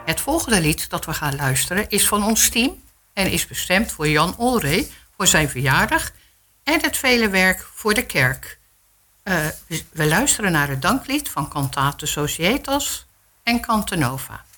Het volgende lied dat we gaan luisteren is van ons team en is bestemd voor Jan Olree voor zijn verjaardag en het vele werk voor de kerk. We luisteren naar het danklied van Cantate Societas en Cantenova.